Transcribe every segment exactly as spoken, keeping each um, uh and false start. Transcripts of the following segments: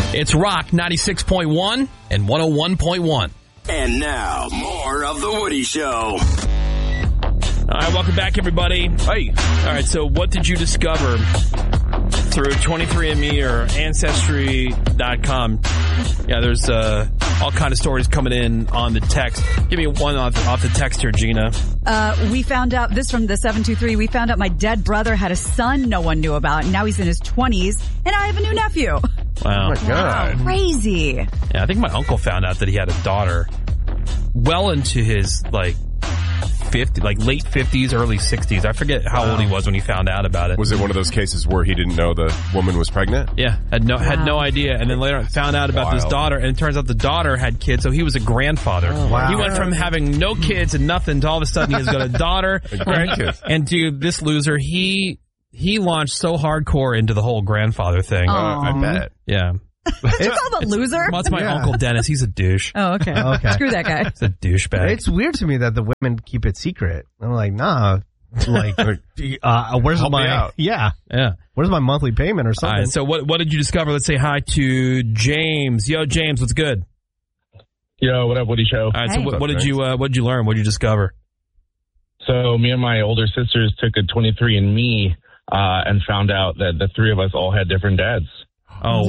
It's Rock ninety-six point one and one oh one point one. And now, more of The Woody Show. All right, welcome back, everybody. Hey. All right, so what did you discover through twenty-three and me or Ancestry dot com? Yeah, there's uh, all kind of stories coming in on the text. Give me one off, off the text here, Gina. Uh, we found out, this from the seven two three, we found out my dead brother had a son no one knew about. And now he's in his twenties, and I have a new nephew. Wow. Oh, my God. Wow, crazy. Yeah, I think my uncle found out that he had a daughter well into his, like, fifty, like late fifties, early sixties. I forget how wow. old he was when he found out about it. Was it one of those cases where he didn't know the woman was pregnant? Yeah, had no wow. had no idea, and then later on found out about Wild. this daughter, and it turns out the daughter had kids, so he was a grandfather. Oh, wow. He went from having no kids and nothing to all of a sudden he's got a daughter. And grandkids. And dude, this loser, he he launched so hardcore into the whole grandfather thing. Uh, I bet. Yeah. Did you call him a loser? Well, it's my Yeah. Uncle Dennis. He's a douche. Oh, okay. Okay. Screw that guy. He's a douchebag. It's weird to me that the women keep it secret. I'm like, nah. Like, uh, where's Help me my, out. yeah. Yeah. Where's my monthly payment or All something? right, so what what did you discover? Let's say hi to James. Yo, James, what's good? Yo, what up, Woody Show? All right, so Hey. what, what did you uh, what did you learn? What did you discover? So me and my older sisters took a twenty-three and me uh, and found out that the three of us all had different dads. Oh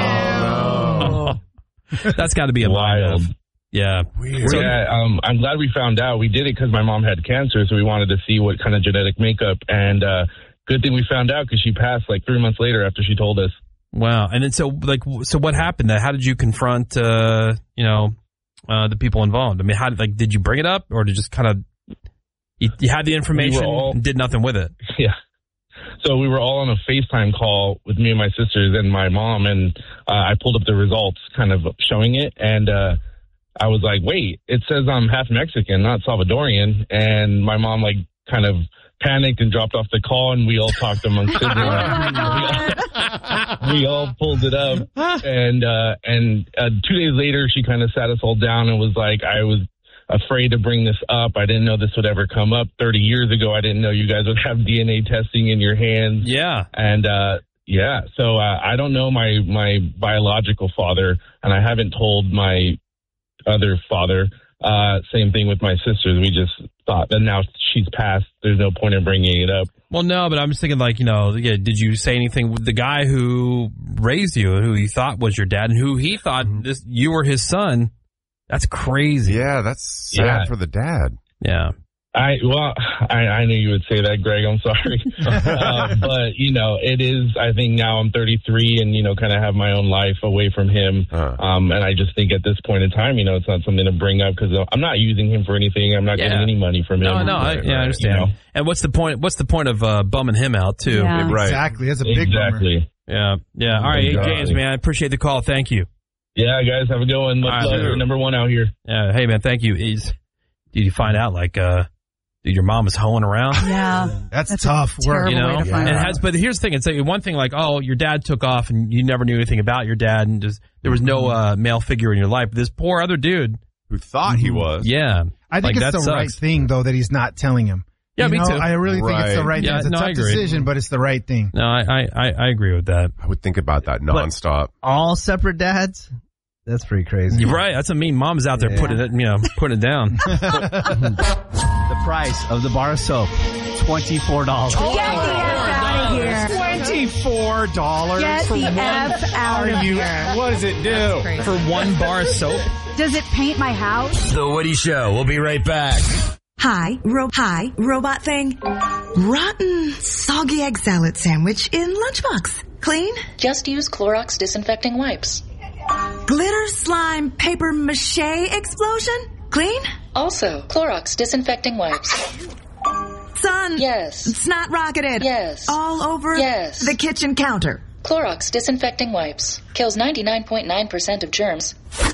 wow, that's got to be a Wild. mind. Yeah, Weird. So- yeah, um, I'm glad we found out. We did it because my mom had cancer, so we wanted to see what kind of genetic makeup. And uh, good thing we found out because she passed like three months later after she told us. Wow. And then so like so what happened? How did you confront uh, you know uh, the people involved? I mean, how did, like did you bring it up or did you just kind of you, you had the information We were all- and did nothing with it? Yeah. So we were all on a FaceTime call with me and my sisters and my mom, and uh, I pulled up the results kind of showing it, and uh, I was like, wait, it says I'm half Mexican, not Salvadorian. And my mom, like, kind of panicked and dropped off the call, and we all talked amongst siblings. we, all, we all pulled it up. And, uh, and uh, two days later, she kind of sat us all down and was like, I was afraid to bring this up. I didn't know this would ever come up. thirty years ago, I didn't know you guys would have D N A testing in your hands. Yeah. And, uh, yeah, so uh, I don't know my, my biological father, and I haven't told my other father. Uh, same thing with my sisters. We just thought that now she's passed, there's no point in bringing it up. Well, no, but I'm just thinking, like, you know, yeah, did you say anything with the guy who raised you, who you thought was your dad, and who he thought this you were his son? That's crazy. Yeah, that's sad Yeah. for the dad. Yeah. I well, I, I knew you would say that, Greg. I'm sorry, uh, but you know, it is. I think now I'm thirty-three, and you know, kind of have my own life away from him. Uh. Um, and I just think at this point in time, you know, it's not something to bring up because I'm not using him for anything. I'm not Yeah. getting any money from him. No, no, I, Right, yeah, I right, understand. you know? And what's the point? What's the point of uh, bumming him out too? Yeah. Right. Exactly. That's a big bummer. Exactly. Yeah, yeah. All right, hey, Exactly. James, man, I appreciate the call. Thank you. Yeah, guys, have a good one. Much All right, love. sure. You're number one out here. Yeah, hey, man, thank you. Is did you find out like uh, dude, your mom was hoeing around? Yeah. That's, That's tough a work. terrible You know, way to find and it out. has. But here's the thing: it's like one thing, like, oh, your dad took off, and you never knew anything about your dad, and just there was no uh, male figure in your life. This poor other dude, Who thought he was. yeah, I think like, it's that the right sucks. thing, though, that he's not telling him. Yeah, You me know, too. I really think it's the Right. right Yeah, thing. It's a no, I tough agree. decision, but it's the right thing. No, I, I, I, I agree with that. I would think about that nonstop. All separate dads? That's pretty crazy. You're right. That's a mean mom's out there Yeah. putting it, you know, putting it down. The price of the bar of soap, twenty-four dollars. Get the F out of here. twenty-four dollars Get for the one? F out of Are you? here. What does it do? For one bar of soap? Does it paint my house? The Woody Show. We'll be right back. Hi, ro- hi, robot thing. Rotten, soggy egg salad sandwich in lunchbox. Clean? Just use Clorox disinfecting wipes. Glitter slime paper mache explosion? Clean? Also, Clorox disinfecting wipes. Son? Yes. Snot rocketed? Yes. All over? Yes. The kitchen counter? Clorox disinfecting wipes. Kills ninety-nine point nine percent of germs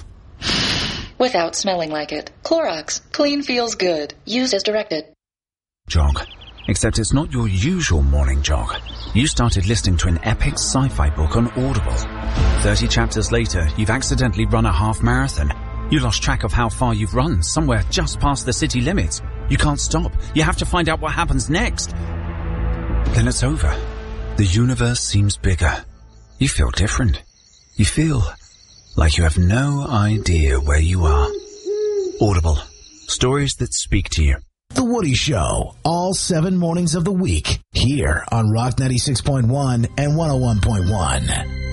without smelling like it. Clorox. Clean feels good. Use as directed. Jog. Except it's not your usual morning jog. You started listening to an epic sci-fi book on Audible. Thirty chapters later, you've accidentally run a half marathon. You lost track of how far you've run, somewhere just past the city limits. You can't stop. You have to find out what happens next. Then it's over. The universe seems bigger. You feel different. You feel like you have no idea where you are. Audible. Stories that speak to you. The Woody Show, all seven mornings of the week, here on Rock ninety-six point one and one oh one point one.